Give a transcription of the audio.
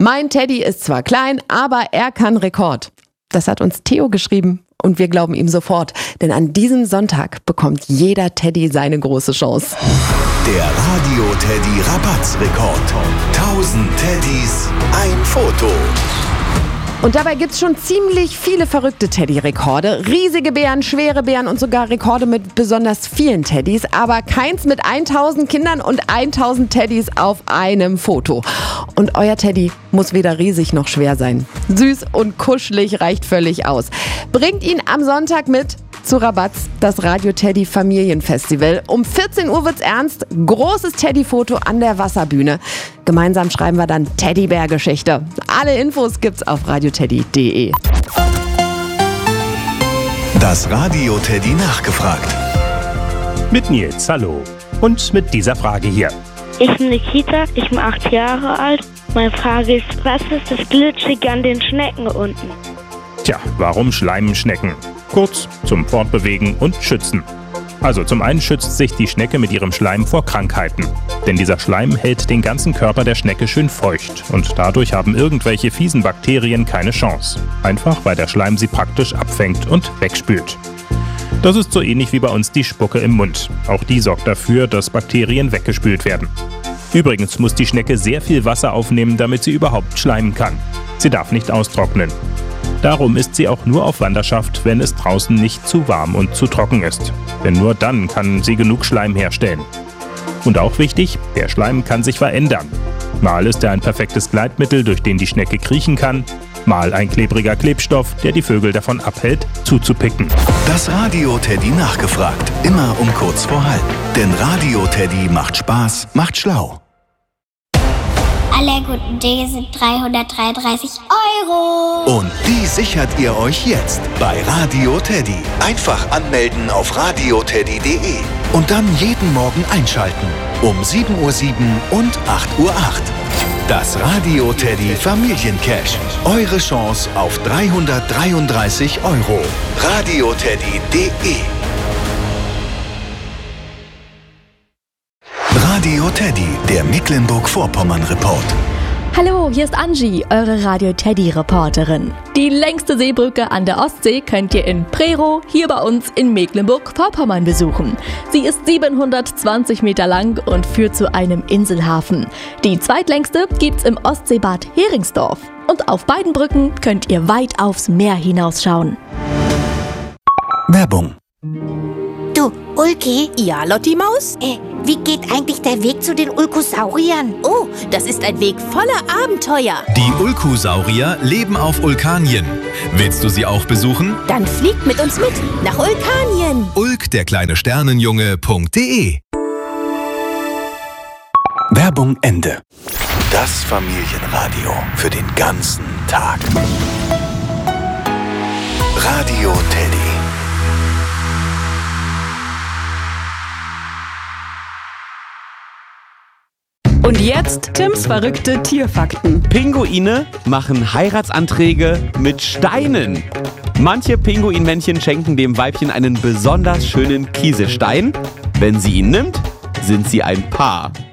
Mein Teddy ist zwar klein, aber er kann Rekord. Das hat uns Theo geschrieben und wir glauben ihm sofort. Denn an diesem Sonntag bekommt jeder Teddy seine große Chance. Der Radio-Teddy Rabatz-Rekord. 1000 Teddys, ein Foto. Und dabei gibt's schon ziemlich viele verrückte Teddy-Rekorde. Riesige Bären, schwere Bären und sogar Rekorde mit besonders vielen Teddys. Aber keins mit 1000 Kindern und 1000 Teddys auf einem Foto. Und euer Teddy muss weder riesig noch schwer sein. Süß und kuschelig reicht völlig aus. Bringt ihn am Sonntag mit zu Rabatz, das Radio-Teddy Familienfestival. Um 14 Uhr wird's ernst. Großes Teddy-Foto an der Wasserbühne. Gemeinsam schreiben wir dann Teddybär-Geschichte. Alle Infos gibt's auf radioteddy.de. Das Radio-Teddy nachgefragt. Mit Nils, hallo. Und mit dieser Frage hier. Ich bin Nikita, ich bin 8 Jahre alt. Meine Frage ist, was ist das Glitschige an den Schnecken unten? Tja, warum schleimen Schnecken? Kurz, zum Fortbewegen und Schützen. Also zum einen schützt sich die Schnecke mit ihrem Schleim vor Krankheiten. Denn dieser Schleim hält den ganzen Körper der Schnecke schön feucht und dadurch haben irgendwelche fiesen Bakterien keine Chance. Einfach weil der Schleim sie praktisch abfängt und wegspült. Das ist so ähnlich wie bei uns die Spucke im Mund. Auch die sorgt dafür, dass Bakterien weggespült werden. Übrigens muss die Schnecke sehr viel Wasser aufnehmen, damit sie überhaupt schleimen kann. Sie darf nicht austrocknen. Darum ist sie auch nur auf Wanderschaft, wenn es draußen nicht zu warm und zu trocken ist. Denn nur dann kann sie genug Schleim herstellen. Und auch wichtig, der Schleim kann sich verändern. Mal ist er ein perfektes Gleitmittel, durch den die Schnecke kriechen kann, mal ein klebriger Klebstoff, der die Vögel davon abhält, zuzupicken. Das Radio-Teddy nachgefragt. Immer um kurz vor halb. Denn Radio-Teddy macht Spaß, macht schlau. Alle guten Dinge sind 333 €. Und die sichert ihr euch jetzt bei Radio-Teddy. Einfach anmelden auf radioteddy.de. Und dann jeden Morgen einschalten. Um 7:07 Uhr und 8:08 Uhr. Das Radio-Teddy Familiencash. Eure Chance auf 333 €. radioteddy.de. Radio-Teddy, der Mecklenburg-Vorpommern-Report. Hallo, hier ist Angie, eure Radio-Teddy-Reporterin. Die längste Seebrücke an der Ostsee könnt ihr in Prerow, hier bei uns in Mecklenburg-Vorpommern besuchen. Sie ist 720 Meter lang und führt zu einem Inselhafen. Die zweitlängste gibt's im Ostseebad Heringsdorf. Und auf beiden Brücken könnt ihr weit aufs Meer hinausschauen. Werbung. Du, Ulki? Ja, Lotti Maus? Wie geht eigentlich der Weg zu den Ulkosauriern? Oh, das ist ein Weg voller Abenteuer. Die Ulkosaurier leben auf Ulkanien. Willst du sie auch besuchen? Dann fliegt mit uns mit nach Ulkanien. Ulk, der kleine Sternenjunge.de. Werbung Ende. Das Familienradio für den ganzen Tag. Radio-Teddy. Und jetzt Tims verrückte Tierfakten. Pinguine machen Heiratsanträge mit Steinen. Manche Pinguinmännchen schenken dem Weibchen einen besonders schönen Kieselstein. Wenn sie ihn nimmt, sind sie ein Paar.